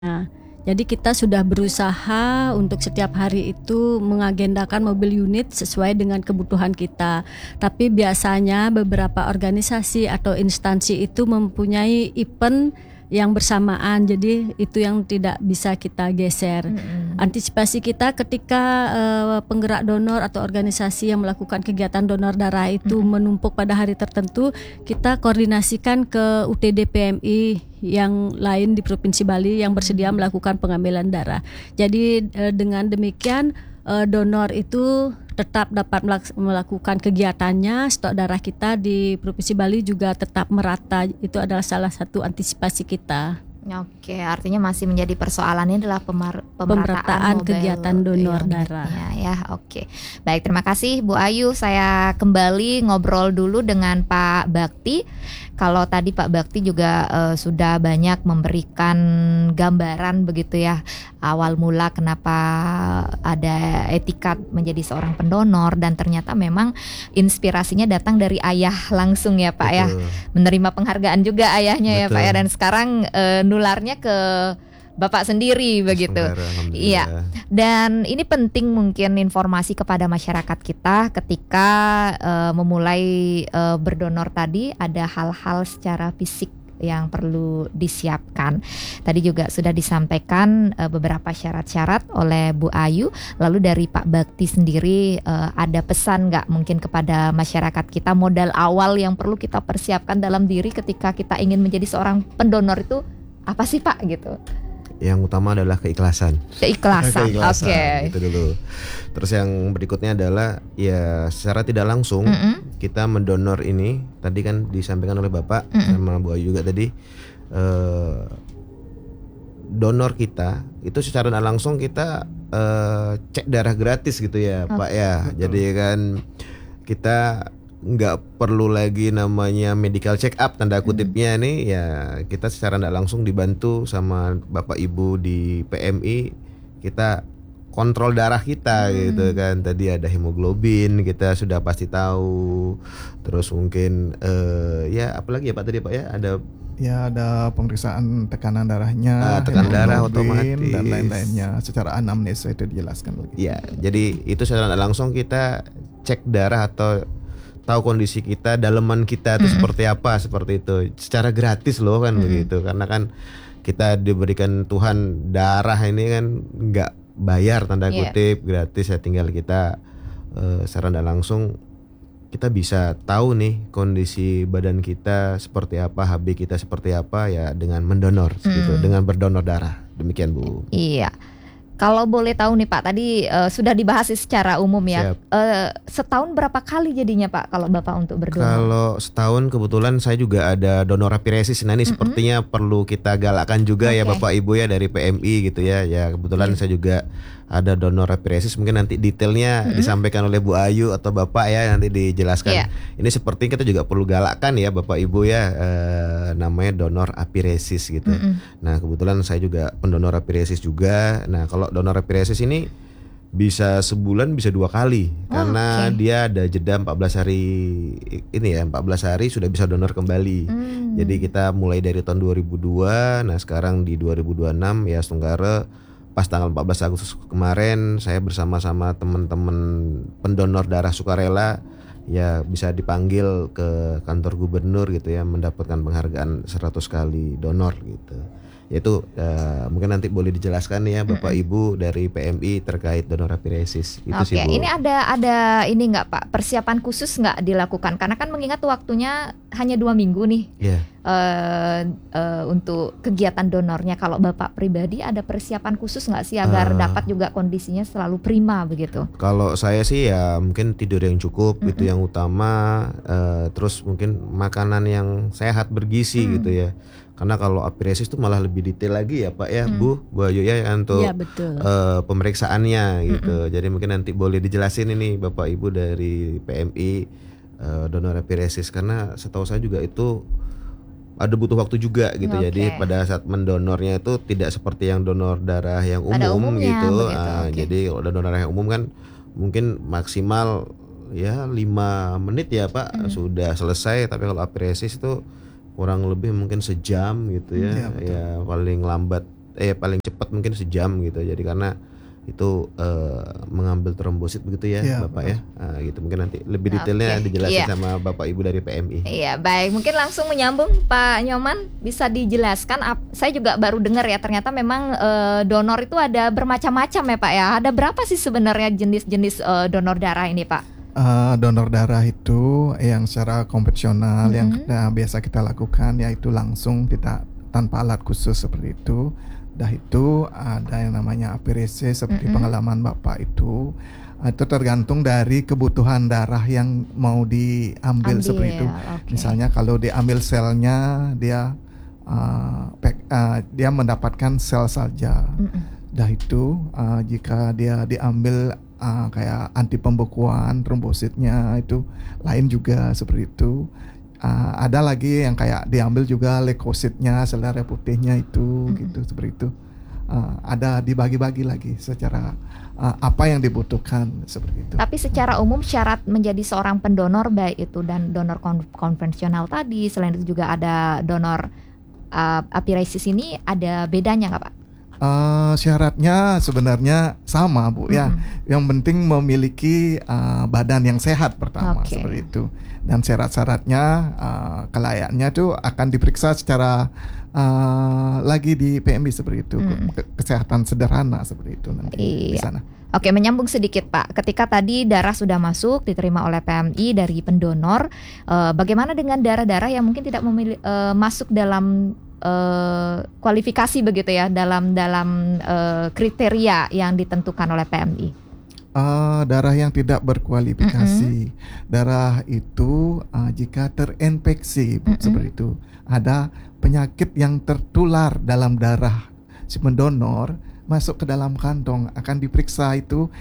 Nah, jadi kita sudah berusaha untuk setiap hari itu mengagendakan mobil unit sesuai dengan kebutuhan kita. Tapi biasanya beberapa organisasi atau instansi itu mempunyai event yang bersamaan, jadi itu yang tidak bisa kita geser. Antisipasi kita ketika penggerak donor atau organisasi yang melakukan kegiatan donor darah itu menumpuk pada hari tertentu, kita koordinasikan ke UTD PMI yang lain di Provinsi Bali yang bersedia melakukan pengambilan darah. Jadi dengan demikian donor itu tetap dapat melakukan kegiatannya, stok darah kita di Provinsi Bali juga tetap merata. Itu adalah salah satu antisipasi kita. Oke, artinya masih menjadi persoalannya adalah pemerataan kegiatan donor darah. Ya, oke. Baik, terima kasih Bu Ayu. Saya kembali ngobrol dulu dengan Pak Bakti. Kalau tadi Pak Bakti juga sudah banyak memberikan gambaran begitu ya, awal mula kenapa ada etikat menjadi seorang pendonor, dan ternyata memang inspirasinya datang dari ayah langsung ya Pak. Betul. Ya. Menerima penghargaan juga ayahnya. Betul. Ya Pak ya, dan sekarang nularnya ke Bapak sendiri begitu. Iya. Dan ini penting mungkin informasi kepada masyarakat kita ketika memulai berdonor tadi, ada hal-hal secara fisik yang perlu disiapkan. Tadi juga sudah disampaikan beberapa syarat-syarat oleh Bu Ayu. Lalu dari Pak Bakti sendiri ada pesan nggak mungkin kepada masyarakat kita, modal awal yang perlu kita persiapkan dalam diri ketika kita ingin menjadi seorang pendonor itu apa sih Pak gitu? Yang utama adalah keikhlasan. Keikhlasan. Oke. Itu dulu. Terus yang berikutnya adalah ya secara tidak langsung kita mendonor ini, tadi kan disampaikan oleh Bapak sama Bu Ayu juga tadi, donor kita itu secara tidak langsung kita cek darah gratis gitu ya Pak ya. Betul. Jadi kan kita nggak perlu lagi namanya medical check up tanda kutipnya nih ya, kita secara tidak langsung dibantu sama Bapak Ibu di PMI, kita kontrol darah kita gitu kan. Tadi ada hemoglobin kita sudah pasti tahu, terus mungkin ya apalagi ya Pak tadi Pak ya, ada pemeriksaan tekanan darahnya, tekanan darah otomatis dan lain-lainnya secara anamnes itu dijelaskan lagi. Ya, jadi itu secara tidak langsung kita cek darah atau tahu kondisi kita, daleman kita itu seperti apa, seperti itu secara gratis loh kan begitu, karena kan kita diberikan Tuhan darah ini kan nggak bayar tanda kutip, gratis ya, tinggal kita secara tidak langsung kita bisa tahu nih kondisi badan kita seperti apa, HB kita seperti apa ya dengan mendonor gitu, dengan berdonor darah. Demikian Bu. Iya. Kalau boleh tahu nih Pak, tadi sudah dibahas secara umum ya. Setahun berapa kali jadinya Pak kalau Bapak untuk berdonor? Kalau setahun kebetulan saya juga ada donor apiresis. Nah ini sepertinya perlu kita galakkan juga ya Bapak Ibu ya dari PMI gitu ya. Ya kebetulan saya juga ada donor apiresis. Mungkin nanti detailnya disampaikan oleh Bu Ayu atau Bapak ya, nanti dijelaskan. Ini sepertinya kita juga perlu galakkan ya Bapak Ibu ya, namanya donor apiresis gitu. Nah kebetulan saya juga pendonor apiresis juga. Nah kalau donor apiresis ini bisa sebulan bisa 2 kali karena dia ada jeda 14 hari ini ya, 14 hari sudah bisa donor kembali. Jadi kita mulai dari tahun 2002, nah sekarang di 2026 ya Setunggara, pas tanggal 14 Agustus kemarin saya bersama-sama teman-teman pendonor darah sukarela ya bisa dipanggil ke kantor gubernur gitu ya, mendapatkan penghargaan 100 kali donor gitu. Yaitu mungkin nanti boleh dijelaskan ya Bapak Ibu dari PMI terkait donor apiresis. Itu sih Bu. Ini ada ini nggak Pak, persiapan khusus nggak dilakukan? Karena kan mengingat waktunya hanya 2 minggu nih untuk kegiatan donornya. Kalau Bapak pribadi ada persiapan khusus nggak sih agar dapat juga kondisinya selalu prima begitu? Kalau saya sih ya mungkin tidur yang cukup itu yang utama, terus mungkin makanan yang sehat bergizi gitu ya. Karena kalau apiresis itu malah lebih detail lagi ya Pak ya, Bu Ayu ya untuk pemeriksaannya gitu. Jadi mungkin nanti boleh dijelasin ini Bapak Ibu dari PMI donor apiresis, karena setahu saya juga itu ada butuh waktu juga gitu. Jadi pada saat mendonornya itu tidak seperti yang donor darah yang umum gitu. Jadi kalau donor darah yang umum kan mungkin maksimal ya 5 menit ya Pak sudah selesai, tapi kalau apiresis itu kurang lebih mungkin sejam gitu ya. Ya paling lambat paling cepat mungkin sejam gitu. Jadi karena itu mengambil trombosit begitu ya Bapak ya. Gitu mungkin nanti lebih detailnya dijelasin sama Bapak Ibu dari PMI. Iya, baik. Mungkin langsung menyambung Pak Nyoman, bisa dijelaskan. Saya juga baru dengar ya, ternyata memang donor itu ada bermacam-macam ya Pak ya. Ada berapa sih sebenarnya jenis-jenis donor darah ini Pak? Donor darah itu yang secara konvensional yang biasa kita lakukan yaitu langsung tidak tanpa alat khusus seperti itu. Dah itu ada yang namanya apheresis seperti pengalaman Bapak itu tergantung dari kebutuhan darah yang mau diambil seperti itu. Misalnya kalau diambil selnya dia dia mendapatkan sel saja. Dah itu jika dia diambil kayak anti pembekuan trombositnya itu lain juga seperti itu. Ada lagi yang kayak diambil juga leukositnya, sel darah putihnya itu gitu seperti itu. Ada dibagi-bagi lagi secara apa yang dibutuhkan seperti itu. Tapi secara umum syarat menjadi seorang pendonor baik itu dan donor konvensional tadi, selain itu juga ada donor apheresis ini, ada bedanya nggak Pak? Syaratnya sebenarnya sama Bu ya. Yang penting memiliki badan yang sehat pertama seperti itu. Dan syarat-syaratnya kelayakannya itu akan diperiksa secara lagi di PMI seperti itu. Kesehatan sederhana seperti itu nanti di sana. Oke, menyambung sedikit Pak. Ketika tadi darah sudah masuk diterima oleh PMI dari pendonor, bagaimana dengan darah-darah yang mungkin tidak masuk dalam kualifikasi begitu ya, dalam kriteria yang ditentukan oleh PMI? Darah yang tidak berkualifikasi, darah itu jika terinfeksi seperti itu, ada penyakit yang tertular dalam darah si pendonor masuk ke dalam kantong, akan diperiksa itu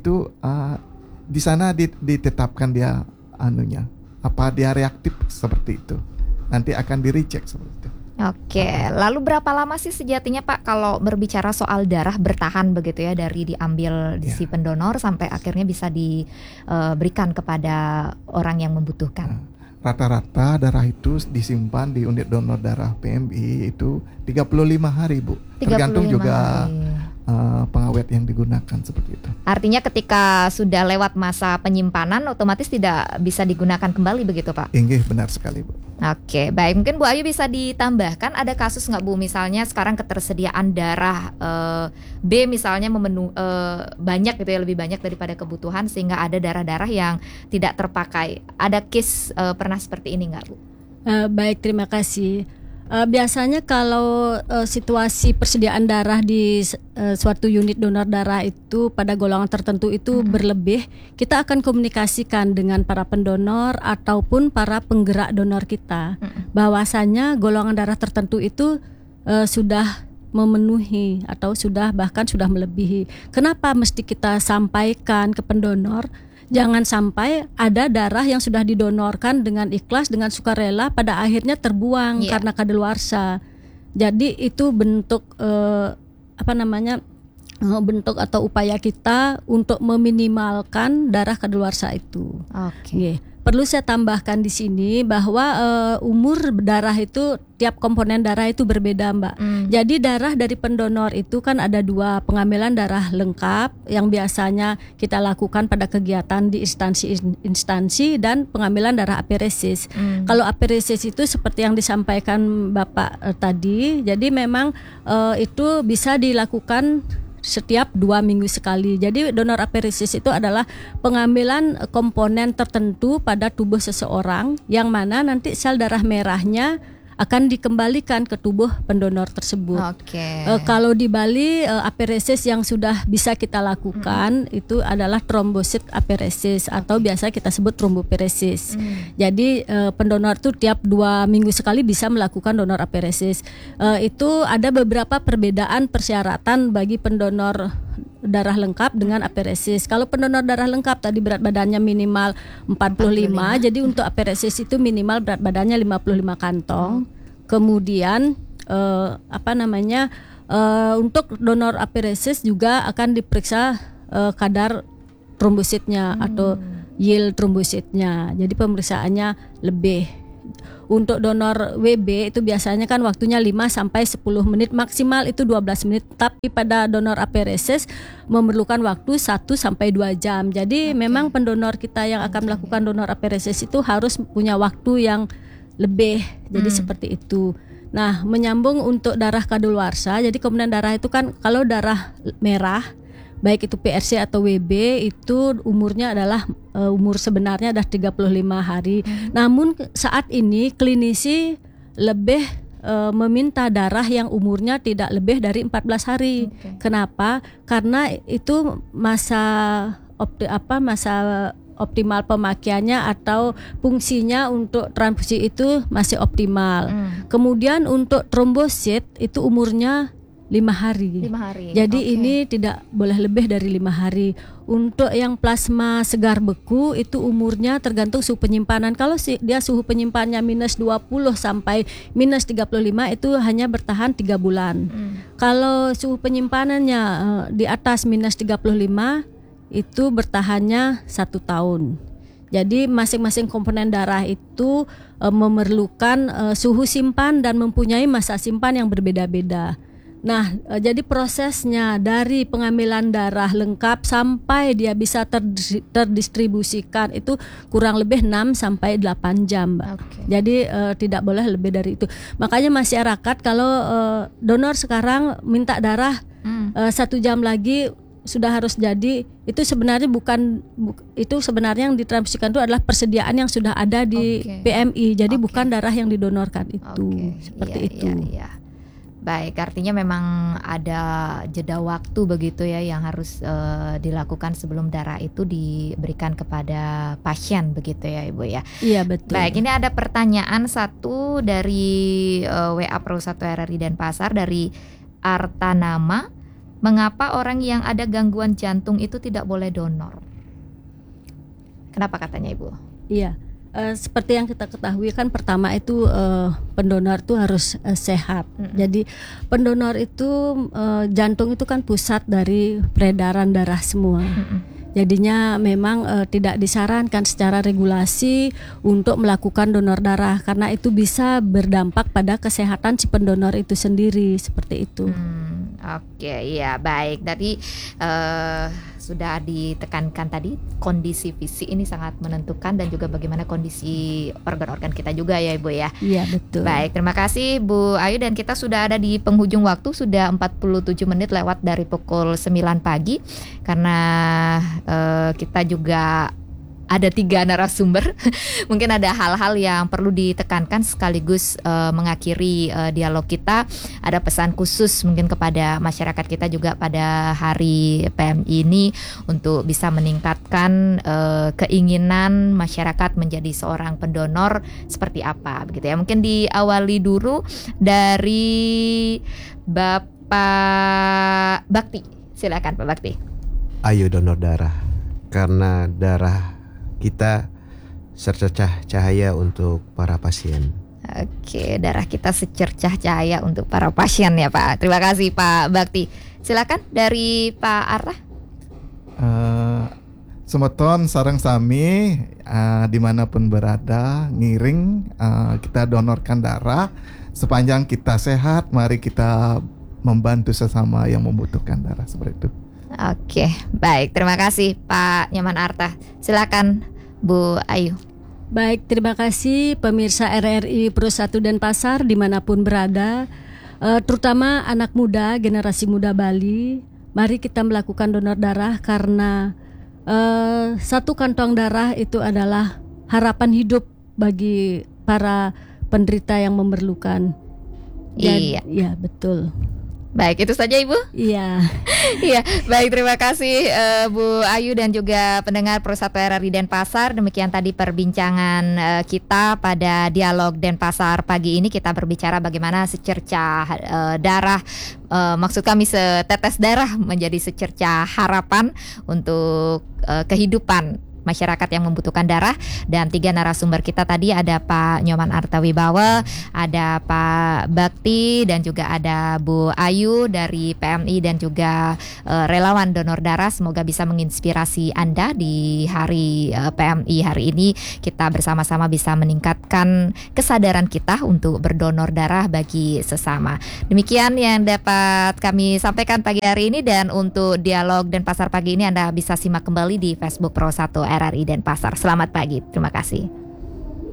di sana ditetapkan dia apa dia reaktif seperti itu, nanti akan di-reject seperti itu. Oke, lalu berapa lama sih sejatinya Pak kalau berbicara soal darah bertahan begitu ya, dari diambil di si pendonor sampai akhirnya bisa diberikan kepada orang yang membutuhkan? Rata-rata darah itu disimpan di unit donor darah PMI itu 35 hari Bu. Tergantung juga pengawet yang digunakan seperti itu. Artinya ketika sudah lewat masa penyimpanan otomatis tidak bisa digunakan kembali begitu Pak? Inggih, benar sekali Bu. Oke, baik. Mungkin Bu Ayu bisa ditambahkan, ada kasus nggak Bu, misalnya sekarang ketersediaan darah B misalnya banyak gitu ya, lebih banyak daripada kebutuhan sehingga ada darah-darah yang tidak terpakai. Ada case pernah seperti ini nggak Bu? Baik, terima kasih. Biasanya kalau situasi persediaan darah di suatu unit donor darah itu pada golongan tertentu itu berlebih, kita akan komunikasikan dengan para pendonor ataupun para penggerak donor kita, bahwasanya golongan darah tertentu itu sudah memenuhi atau bahkan sudah melebihi. Kenapa mesti kita sampaikan ke pendonor? Jangan sampai ada darah yang sudah didonorkan dengan ikhlas, dengan sukarela, pada akhirnya terbuang karena kadaluarsa. Jadi itu bentuk bentuk atau upaya kita untuk meminimalkan darah kadaluarsa itu. Perlu saya tambahkan di sini bahwa umur darah itu, tiap komponen darah itu berbeda Mbak. Jadi darah dari pendonor itu kan ada 2, pengambilan darah lengkap yang biasanya kita lakukan pada kegiatan di instansi dan pengambilan darah apheresis. Kalau apheresis itu seperti yang disampaikan Bapak tadi, jadi memang itu bisa dilakukan setiap 2 minggu sekali. Jadi donor apheresis itu adalah pengambilan komponen tertentu pada tubuh seseorang yang mana nanti sel darah merahnya akan dikembalikan ke tubuh pendonor tersebut. Kalau di Bali apheresis yang sudah bisa kita lakukan itu adalah trombosit apheresis atau biasa kita sebut trombopiresis. Jadi pendonor itu tiap 2 minggu sekali bisa melakukan donor apheresis. Itu ada beberapa perbedaan persyaratan bagi pendonor darah lengkap dengan apheresis. Kalau pendonor darah lengkap tadi berat badannya minimal 45, jadi untuk apheresis itu minimal berat badannya 55 kantong. Kemudian untuk donor apheresis juga akan diperiksa kadar trombositnya atau yield trombositnya. Jadi pemeriksaannya lebih Untuk donor WB itu biasanya kan waktunya 5 sampai 10 menit, maksimal itu 12 menit. Tapi pada donor aferesis memerlukan waktu 1 sampai 2 jam. Jadi memang pendonor kita yang akan melakukan donor aferesis itu harus punya waktu yang lebih. Jadi seperti itu. Nah, menyambung untuk darah kadaluarsa. Jadi kemudian darah itu kan kalau darah merah baik itu PRC atau WB itu umurnya adalah umur sebenarnya adalah 35 hari. Namun saat ini klinisi lebih meminta darah yang umurnya tidak lebih dari 14 hari. Kenapa? Karena itu masa optimal pemakaiannya atau fungsinya untuk transfusi itu masih optimal. Kemudian untuk trombosit itu umurnya 5 hari. 5 hari. Jadi ini tidak boleh lebih dari 5 hari. Untuk yang plasma segar beku itu umurnya tergantung suhu penyimpanan. Kalau dia suhu penyimpanannya minus 20 sampai minus 35 itu hanya bertahan 3 bulan. Kalau suhu penyimpanannya di atas minus 35 itu bertahannya 1 tahun. Jadi masing-masing komponen darah itu memerlukan suhu simpan dan mempunyai masa simpan yang berbeda-beda. Nah, jadi prosesnya dari pengambilan darah lengkap sampai dia bisa terdistribusikan itu kurang lebih 6 sampai 8 jam, Mbak. Jadi tidak boleh lebih dari itu. Makanya masyarakat kalau donor sekarang minta darah 1 jam lagi sudah harus jadi, itu sebenarnya itu sebenarnya yang ditransfusikan itu adalah persediaan yang sudah ada di PMI. Jadi bukan darah yang didonorkan itu. Seperti itu. Iya. Baik, artinya memang ada jeda waktu begitu ya yang harus dilakukan sebelum darah itu diberikan kepada pasien begitu ya Ibu ya. Iya betul. Baik, ini ada pertanyaan satu dari WA Pro 1 RRI Denpasar dari Artanama. Mengapa orang yang ada gangguan jantung itu tidak boleh donor? Kenapa katanya Ibu? Iya. Seperti yang kita ketahui kan pertama itu pendonor itu harus sehat. Jadi pendonor itu jantung itu kan pusat dari peredaran darah semua. Jadinya memang tidak disarankan secara regulasi untuk melakukan donor darah karena itu bisa berdampak pada kesehatan si pendonor itu sendiri seperti itu. Iya baik. Tadi sudah ditekankan tadi kondisi fisik ini sangat menentukan dan juga bagaimana kondisi organ-organ kita juga ya Ibu ya. Iya betul. Baik, terima kasih Bu Ayu dan kita sudah ada di penghujung waktu, sudah 47 menit lewat dari pukul 9 pagi karena kita juga ada 3 narasumber. Mungkin ada hal-hal yang perlu ditekankan sekaligus mengakhiri dialog kita. Ada pesan khusus mungkin kepada masyarakat kita juga pada hari PMI ini untuk bisa meningkatkan keinginan masyarakat menjadi seorang pendonor seperti apa begitu ya. Mungkin diawali dulu dari Bapak Bakti. Silakan Pak Bakti. Ayo donor darah, karena darah kita secercah cahaya untuk para pasien. Oke, darah kita secercah cahaya untuk para pasien ya Pak. Terima kasih Pak Bakti. Silakan dari Pak Arta. Semeton sareng sami dimanapun berada ngiring kita donorkan darah sepanjang kita sehat. Mari kita membantu sesama yang membutuhkan darah seperti itu. Oke, baik. Terima kasih Pak Nyoman Arta. Silakan Bu Ayu. Baik, terima kasih pemirsa RRI Pro 1 Denpasar dimanapun berada, terutama anak muda, generasi muda Bali. Mari kita melakukan donor darah karena 1 kantong darah itu adalah harapan hidup bagi para penderita yang memerlukan. Iya. Iya, betul. Baik, itu saja Ibu. Iya. Iya, baik, terima kasih Bu Ayu dan juga pendengar Pro 1 RRI Denpasar. Demikian tadi perbincangan kita pada dialog Denpasar pagi ini. Kita berbicara bagaimana secercah darah, maksud kami setetes darah menjadi secercah harapan untuk kehidupan masyarakat yang membutuhkan darah. Dan 3 narasumber kita tadi ada Pak Nyoman Artawibawa, ada Pak Bakti, dan juga ada Bu Ayu dari PMI dan juga relawan donor darah. Semoga bisa menginspirasi Anda di hari PMI hari ini. Kita bersama-sama bisa meningkatkan kesadaran kita untuk berdonor darah bagi sesama. Demikian yang dapat kami sampaikan pagi hari ini, dan untuk Dialog Denpasar pagi ini Anda bisa simak kembali di Facebook Pro 1 RRI Denpasar. Selamat pagi, terima kasih.